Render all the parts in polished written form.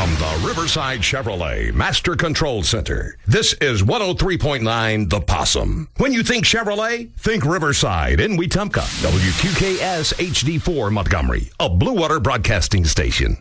From the Riverside Chevrolet Master Control Center, this is 103.9 The Possum. When you think Chevrolet, think Riverside in Wetumpka. WQKS HD4 Montgomery, a Blue Water broadcasting station.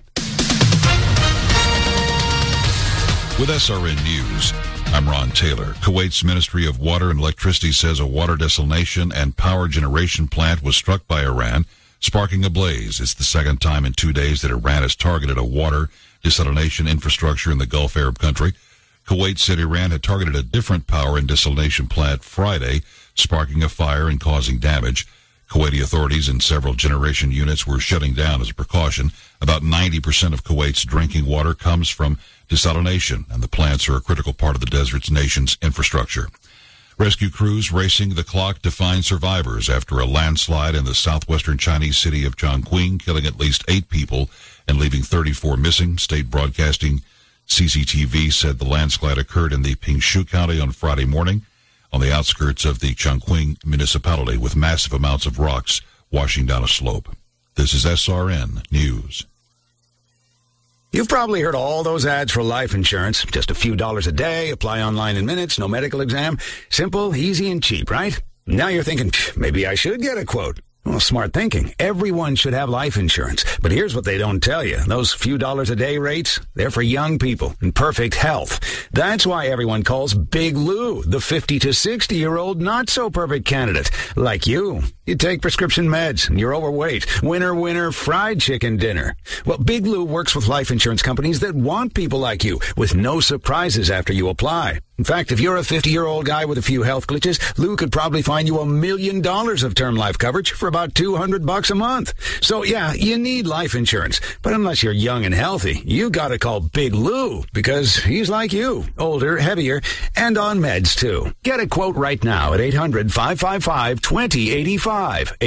With SRN News, I'm Ron Taylor. Kuwait's Ministry of Water and Electricity says a water desalination and power generation plant was struck by Iran, sparking a blaze. It's the second time in 2 days that Iran has targeted a water desalination infrastructure in the Gulf Arab country. Kuwait said Iran had targeted a different power and desalination plant Friday, sparking a fire and causing damage. Kuwaiti authorities and several generation units were shutting down as a precaution. About 90% of Kuwait's drinking water comes from desalination, and the plants are a critical part of the desert's nation's infrastructure. Rescue crews racing the clock to find survivors after a landslide in the southwestern Chinese city of Chongqing, killing at least 8 people and leaving 34 missing. State broadcasting CCTV said the landslide occurred in the Pingshu County on Friday morning on the outskirts of the Chongqing municipality, with massive amounts of rocks washing down a slope. This is SRN News. You've probably heard all those ads for life insurance. Just a few dollars a day, apply online in minutes, no medical exam. Simple, easy, and cheap, right? Now you're thinking, maybe I should get a quote. Well, smart thinking. Everyone should have life insurance. But here's what they don't tell you. Those few dollars a day rates, they're for young people in perfect health. That's why everyone calls Big Lou the 50 to 60-year-old not-so-perfect candidate. Like you. You take prescription meds, and you're overweight. Winner, fried chicken dinner. Well, Big Lou works with life insurance companies that want people like you, with no surprises after you apply. In fact, if you're a 50-year-old guy with a few health glitches, Lou could probably find you $1 million of term life coverage for about $200 a month. So yeah, you need life insurance. But unless you're young and healthy, you gotta call Big Lou, because he's like you. Older, heavier, and on meds too. Get a quote right now at 800-555-2085.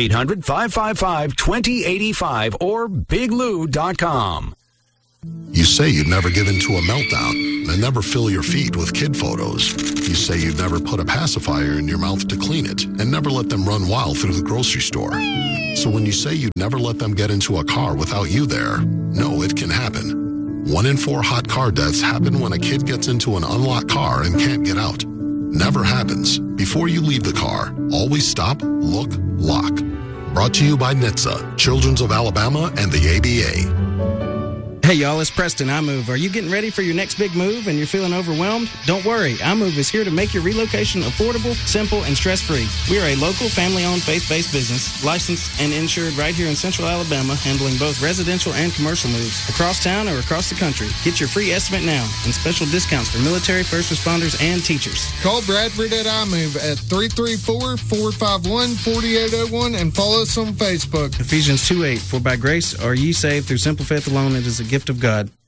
800-555-2085 or biglou.com. You say you'd never give in to a meltdown and never fill your feet with kid photos. You say you'd never put a pacifier in your mouth to clean it and never let them run wild through the grocery store. So when you say you'd never let them get into a car without you there, no, it can happen. 1 in 4 hot car deaths happen when a kid gets into an unlocked car and can't get out. Never happens. Before you leave the car, always stop, look, lock. Brought to you by NHTSA, Children's of Alabama, and the ABA. Hey y'all, it's Preston iMove. Are you getting ready for your next big move and you're feeling overwhelmed? Don't worry, iMove is here to make your relocation affordable, simple, and stress-free. We are a local, family-owned, faith-based business, licensed and insured right here in Central Alabama, handling both residential and commercial moves, across town or across the country. Get your free estimate now and special discounts for military, first responders, and teachers. Call Bradford at iMove at 334-451-4801 and follow us on Facebook. Ephesians 2:8, for by grace are ye saved through simple faith alone. It is a gift of God.